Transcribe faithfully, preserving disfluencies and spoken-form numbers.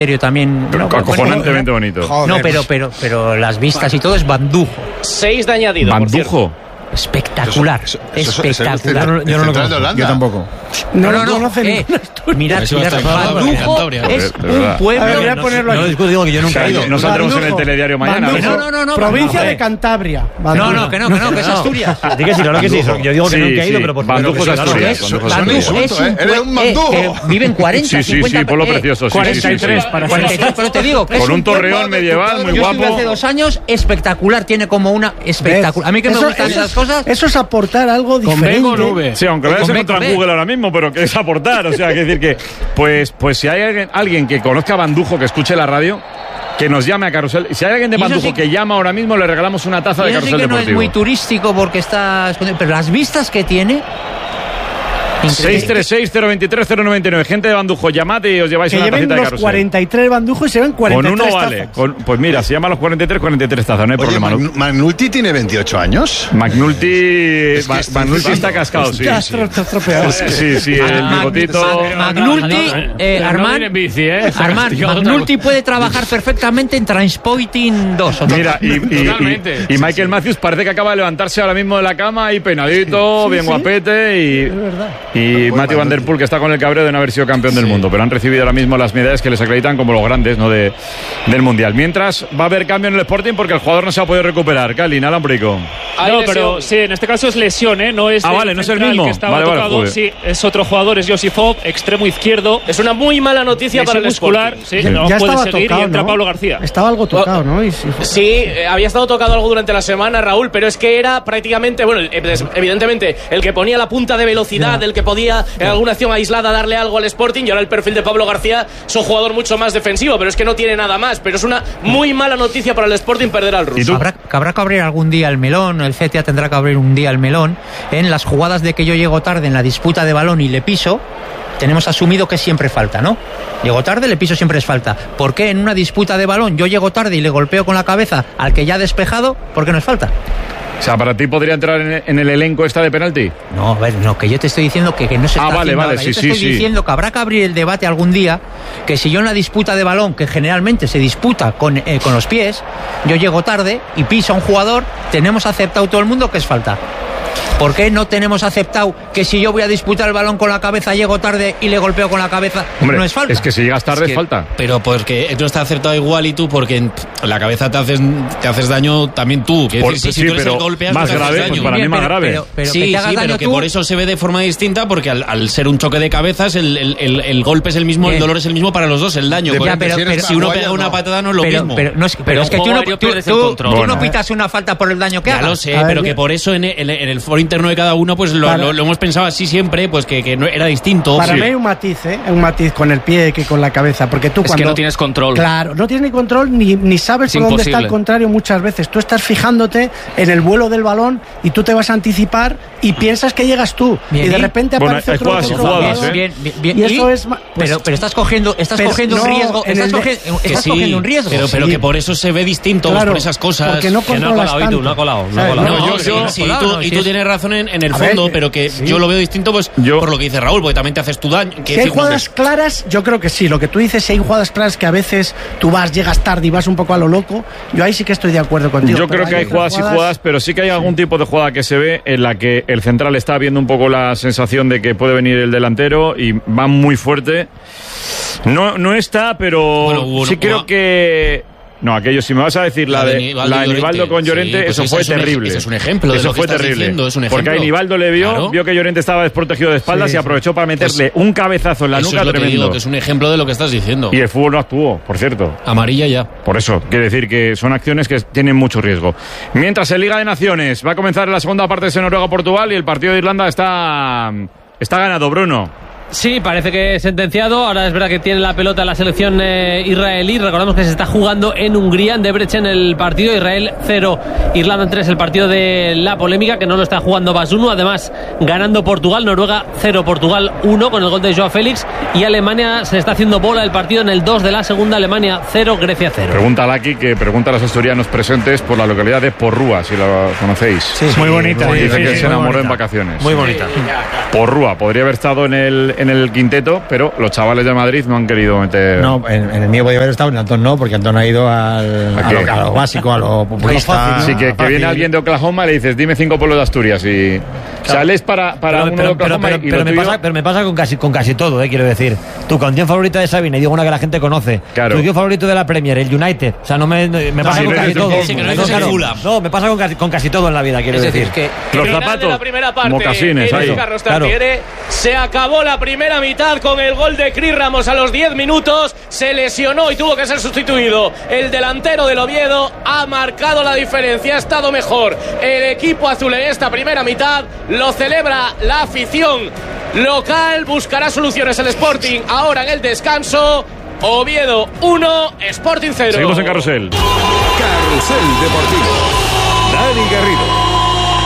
también. Pero no, acojonantemente bonito. Joder. No, pero, pero, pero las vistas y todo es bandujo. Seis de añadido. ¿Bandujo? Espectacular, eso, eso, espectacular. Eso, eso, yo no lo conozco. Yo tampoco. No, no, no. no eh, mirad, mirad, Bandujo es un pueblo. Voy a ponerlo aquí. No, digo que yo nunca he ido. No saldremos en el telediario mañana. No, no, no, no. Provincia de Cantabria. No, no, que no, que no, que es Asturias. Di que sí, claro que sí. Yo digo que nunca he ido, pero por Bandujo es Asturias. Bandujo es un pueblo. Viven cuarenta, sí, sí, cincuenta. Sí, pueblo precioso. cuarenta y tres para cuarenta y tres, pero te digo. Con un torreón medieval muy guapo. Yo estuve hace dos años, espectacular. Tiene como una espectacular. A mí que me gustan esas cosas. Eso es aportar algo diferente. Con B con V. Sí, aunque lo hayas encontrado en Google ahora mismo, pero que es aportar. O sea, hay que decir que, pues, pues si hay alguien, alguien que conozca a Bandujo, que escuche la radio, que nos llame a Carrusel. Si hay alguien de Bandujo sí, que llama ahora mismo, le regalamos una taza de Carrusel sí que Deportivo. No es muy turístico porque está, pero las vistas que tiene. seis tres seis, cero dos tres, cero nueve nueve. Gente de Bandujo, llamad y os lleváis que una tacita de Carrusel. Los cuarenta y tres Bandujos y se ven cuarenta y tres Con uno vale. Con, pues mira, se llaman los cuarenta y tres, cuarenta y tres tazas, no hay Oye, problema. Mag, Magnulti tiene veintiocho años. Magnulti, es que Ma, Magnulti está cascado, sí. Está estropeado. Sí, sí, el bigotito. Magnulti, eh, Armand, eh, Armand, Magnulti puede trabajar perfectamente en Transpoiting dos. Mira, y, y, y, y Michael Matthews parece que acaba de levantarse ahora mismo de la cama, ahí peinadito, bien guapete, y, y Matthew Van Der Poel, que está con el cabreo de no haber sido campeón del mundo, pero han recibido ahora mismo las medallas que les acreditan como los grandes, ¿no?, de, del Mundial. Mientras va a haber cambio en el Sporting porque el jugador no se ha podido recuperar. Cali, Alan Brico. No, pero sí, en este caso es lesión, ¿eh? No es ah, vale, no es el mismo. Que estaba vale, vale, tocado. joder. Sí, es otro jugador, es Josifov, extremo izquierdo. Es una muy mala noticia para el muscular, Sporting. Sí, sí. No ya puede estaba seguir tocado, y entra ¿no? Pablo García. Estaba algo tocado, ¿no? Y sí, sí eh, había estado tocado algo durante la semana, Raúl, pero es que era prácticamente, bueno, evidentemente, el que ponía la punta de velocidad, ya. el que podía en alguna acción aislada darle algo al Sporting, y ahora el perfil de Pablo García es un jugador mucho más defensivo, pero es que no tiene nada más. Pero es una muy mala noticia para el Sporting perder al ruso. Habrá, habrá que abrir algún día el melón, el C T A tendrá que abrir un día el melón. En las jugadas de que yo llego tarde en la disputa de balón y le piso, tenemos asumido que siempre falta, ¿no? Llego tarde, le piso, siempre es falta. ¿Por qué en una disputa de balón yo llego tarde y le golpeo con la cabeza al que ya ha despejado? ¿Por qué no es falta? O sea, ¿para ti podría entrar en, en el elenco esta de penalti? No, a ver, no, que yo te estoy diciendo que, que no se ah, está vale, vale, ahora. sí, Yo te sí, estoy sí. diciendo que habrá que abrir el debate algún día, que si yo en la disputa de balón, que generalmente se disputa con, eh, con los pies, yo llego tarde y piso a un jugador, tenemos aceptado todo el mundo que es falta. ¿Por qué no tenemos aceptado que si yo voy a disputar el balón con la cabeza, llego tarde y le golpeo con la cabeza, hombre, no es falta? Es que si llegas tarde es, que, es falta. Pero porque no está acertado igual y tú, porque en la cabeza te haces, te haces daño también tú. Por, decir, sí, si tú eres pero el golpeas, más grave, daño. pues para Bien, mí más pero, grave. Pero, pero sí, que sí, pero que tú... por eso se ve de forma distinta, porque al, al ser un choque de cabezas, el, el, el, el golpe es el mismo, Bien. el dolor es el mismo para los dos, el daño. Ya, pero, si, pero, si uno pega una patada no es lo pero, mismo. Pero, no es, pero, pero es que tú no, tú, tú, tú, tú bueno, no pitas una falta por el daño que ya haga. lo sé, ver, pero ya. que por eso en el, en el foro interno de cada uno pues lo, Para, lo, lo hemos pensado así siempre, pues que, que no era distinto. Para sí. mí hay un matiz, ¿eh? Un matiz con el pie que con la cabeza, porque tú es cuando... que no tienes control. Claro, no tienes ni control ni, ni sabes es por imposible. dónde está el contrario muchas veces. Tú estás fijándote en el vuelo del balón y tú te vas a anticipar y piensas que llegas tú. Bien, y de bien. repente Bueno, aparece hay otro jugadas y controlador. jugadas, ¿eh? Bien, bien, bien. Y eso es... Pues, pero, pero estás cogiendo, estás pero cogiendo no, un riesgo. en Estás, el de- cogiendo, Que estás sí, cogiendo un riesgo. pero, pero Sí. que por eso se ve distinto, Claro, por esas cosas. porque no que no ha controlas colado, tanto. Edu, no ha colado, no ha ¿Sabes? colado. No, No, yo- sí, yo- sí, colado, tú, no, y sí tú es- tienes razón en, en el A ver, fondo, que- pero que sí. yo lo veo distinto pues Yo- por lo que dice Raúl, porque también te haces tu daño. Que Si hay decir, no jugadas sé. claras, yo creo que sí. Lo que tú dices, si hay jugadas claras que a veces tú vas, llegas tarde y vas un poco a lo loco, yo ahí sí que estoy de acuerdo contigo. Yo creo que hay otras jugadas y jugadas, pero sí que hay algún tipo de jugada que se ve en la que el central está viendo un poco la sensación de que puede venir el delantero y va muy fuerte. No, no está, pero Bueno, hubo- sí creo hubo- que... No, aquello, si me vas a decir la, La de de, Nivaldo la de Llorente. Nivaldo con Llorente, Sí, pues eso ese fue es un ej- terrible. ese es un ejemplo de eso lo que fue estás terrible. diciendo, es un Porque ejemplo. ahí Nivaldo le vio, Claro. vio que Llorente estaba desprotegido de espaldas Sí, y aprovechó para meterle Pues un cabezazo en la Eso nuca es lo que tremendo. digo, que es un ejemplo de lo que estás diciendo. Y el fútbol no actuó, por cierto. Amarilla ya. Por eso, quiere decir que son acciones que tienen mucho riesgo. Mientras en Liga de Naciones va a comenzar la segunda parte de Noruega-Portugal y el partido de Irlanda está, está ganado, Bruno. Sí, parece que es sentenciado. Ahora es verdad que tiene la pelota la selección eh, israelí. Recordamos que se está jugando en Hungría, en Debrecen, el partido. Israel cero, Irlanda tres, el partido de la polémica, que no lo está jugando Basuno. Además, ganando Portugal, Noruega cero, Portugal uno, con el gol de Joao Félix. Y Alemania se está haciendo bola el partido en el dos de la segunda. Alemania cero, Grecia cero. Pregunta a Laki, que pregunta a los asturianos presentes por la localidad de Porrúa, si la conocéis. Sí, muy bonita. Dice Sí, que sí, se muy enamoró bonita. en vacaciones. Muy bonita. Porrúa, podría haber estado en el, en el quinteto, pero los chavales de Madrid no han querido meter. No, en, en el mío podía haber estado, en Antón no, porque Antón ha ido al, a, lo, a lo básico, a lo populista. Así que, que viene alguien de Oklahoma y le dices, dime cinco pueblos de Asturias y claro. Sales para, para pero, uno pero, de Oklahoma pero, pero, y pero, lo me tuyo... pasa, pero me pasa con casi, con casi todo, eh, quiero decir. Tu canción favorita de Sabina, y digo una que la gente conoce. Claro. Tu tío favorito de la Premier, el United. O sea, no me, me no, pasa si con no casi todo. Sí, que no, no, claro, no, me pasa con casi, con casi todo en la vida, quiero es decir. decir que los final zapatos, de la primera parte, mocasines, ahí. Carlos Claro. Se acabó la primera mitad con el gol de Cris Ramos a los diez minutos. Se lesionó y tuvo que ser sustituido. El delantero del Oviedo ha marcado la diferencia. Ha estado mejor el equipo azul en esta primera mitad. Lo celebra la afición local. Buscará soluciones el Sporting ahora en el descanso. Oviedo uno, Sporting cero. Seguimos en Carrusel. Carrusel Deportivo. Dani Garrido.